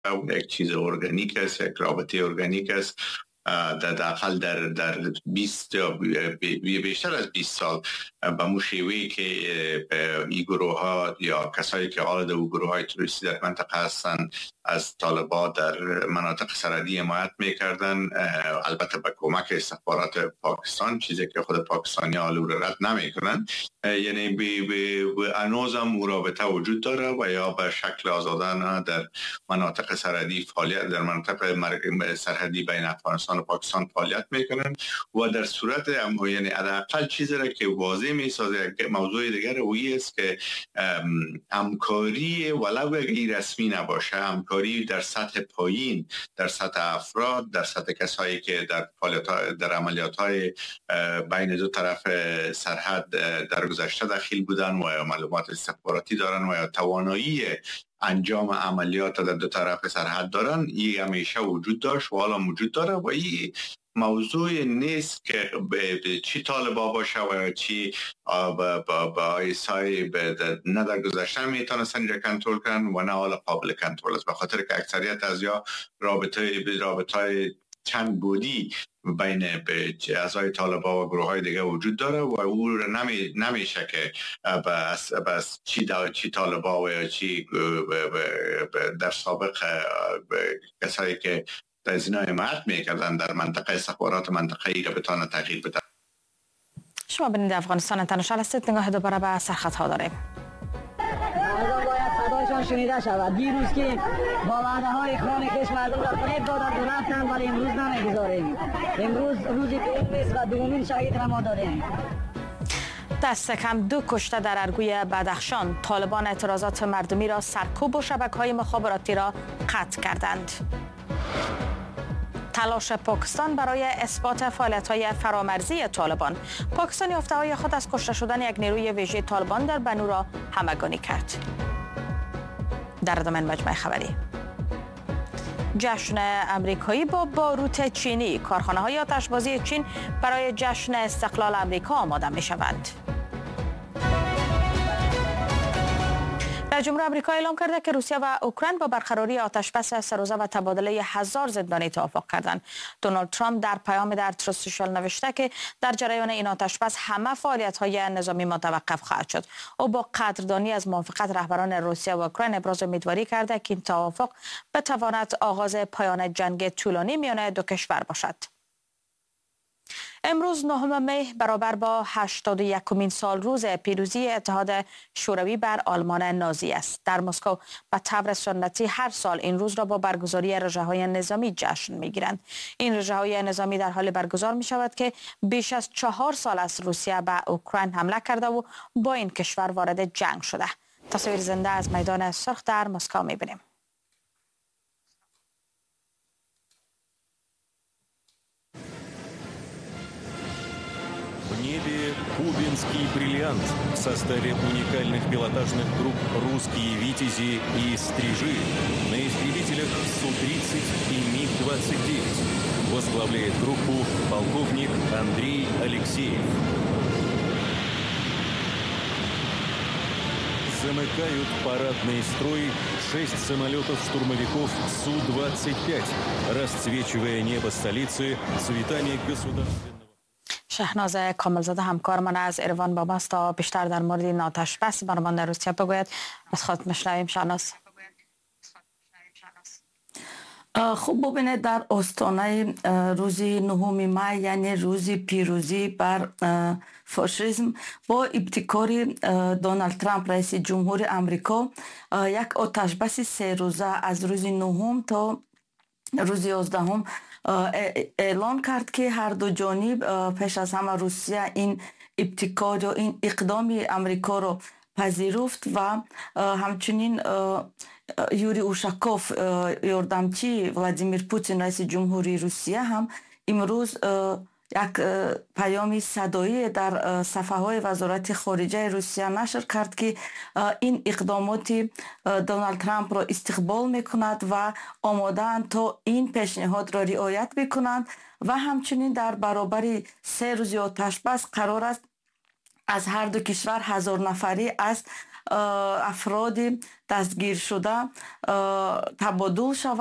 یک چیز ارگانیک است، یک رابطه ارگانیک است. در حال در 20 یا بیشتر از 20 سال به مشیوهی که این گروه ها یا کسایی که عالد و گروه های تروریستی در منطقه هستند از طالبان در مناطق سرحدی حمایت میکردن، البته به کمک استخبارات پاکستان، چیزی که خود پاکستانی ها رو رد نمیکنن. یعنی هنوز هم مرابطه وجود داره و یا به شکل آزادانه در مناطق سرحدی فعالیت، در مناطق سرحدی بین افغانستان و پاکستان فعالیت میکنن و در صورت یعنی حداقل چیزی را که واضح میسازه. موضوع دیگر اویی است که همکاری ولو اگر رسمی نباشه، همکاری در سطح پایین، در سطح افراد، در سطح کسایی که در عملیات‌های بین دو طرف سرحد در گذشته داخل بودن و معلومات استخباراتی دارن و یا توانایی انجام عملیات در دو طرف سرحد دارن، این همیشه وجود داشت و حالا وجود داره و این موضوع نیست که چی طالبا باشه و چی با ایسای نه در گذشته میتونستن اینجا کنترل کنن و نه حالا قابل کنترل است، به خاطر که اکثریت از یا رابطه چند بودی بین اعضای طالبان و گروه های دیگه وجود داره و او نمیشه که بس چی طالبان و یا چی در سابق کسایی که در از اینا حمایت میکردن در منطقه استخبارات منطقه ای را بتانه تغییر بده. شما بینید افغانستان انترنشنال هستید. نگاه دوباره به سرخط ها داریم. باید صدایشان شنیده شود. دیروز که با وعده های خان کش مردم را فریب دادند و رفتند، ولی امروز نمیگذاریم. امروز روزی دوم است و دومین شهید را ما داریم. دست کم 2 کشته در ارگوی بدخشان. طالبان اعتراضات مردمی را سرکوب و شبکه‌های مخابراتی را قطع کردند. تلاش پاکستان برای اثبات فعالیت‌های فرامرزی طالبان. پاکستان یافته‌های خود از کشته شدن یک نیروی ویژه طالبان در بنو را همگانی کرد. در ادامه مجمع خبری. جشن امریکایی با باروت چینی. کارخانه‌های آتشبازی چین برای جشن استقلال امریکا آماده می‌شوند. رئیس جمهور آمریکا اعلام کرده که روسیه و اوکراین با برقراری آتشبس سه‌روزه و تبادله 1000 زندانی توافق کردند. دونالد ترامپ در پیام در تروث سوشال نوشته که در جریان این آتشبس همه فعالیت‌های نظامی متوقف خواهد شد. او با قدردانی از موافقت رهبران روسیه و اوکراین ابراز امیدواری کرده که این توافق بتواند آغاز پایان جنگ طولانی میان دو کشور باشد. امروز 9 می برابر با 81مین سال روز پیروزی اتحاد شوروی بر آلمان نازی است. در مسکو به طور سنتی هر سال این روز را با برگزاری رژه‌های نظامی جشن می‌گیرند. این رژه‌های نظامی در حال برگزار می‌شود که بیش از 4 سال است روسیه به اوکراین حمله کرده و با این کشور وارد جنگ شده. تصویر زنده از میدان سرخ در مسکو می‌بینیم. В небе кубинский бриллиант в составе уникальных пилотажных групп «Русские витязи» и «Стрижи» на истребителях Су-30 и МиГ-29. Возглавляет группу полковник Андрей Алексеев. Замыкают парадный строй 6 самолетов-штурмовиков Су-25, расцвечивая небо столицы цветами государственного. شهناز کاملزاده همکار من از ایروان با ماست تا بیشتر در مورد این آتشبس برمان روسیه بگوید. از خود میشنویم شهناز. خب ببینید، در آستانه روز 9 می یعنی روز پیروزی بر فاشیسم با ابتکار دونالد ترامپ رئیس جمهور آمریکا یک آتشبس 3 روزه از روز 9 تا روز 11 اعلان کرد که هر دو جانب پیش از همه روسیه این ابتکار و این اقدام امریکا را پذیرفت و همچنین یوری اوشاکوف یاردمچی ولادیمیر پوتین رئیس جمهوری روسیه هم امروز یک پیام صدایی در صفحه های وزارت خارجه روسیه نشر کرد که این اقدامات دونالد ترامپ را استقبال میکند و آماده‌اند تا این پیشنهاد را رعایت بکنند و همچنین در برابر 3 روز آتشبس قرار است از هر دو کشور 1000 نفری از افراد دستگیر شده تبادل شود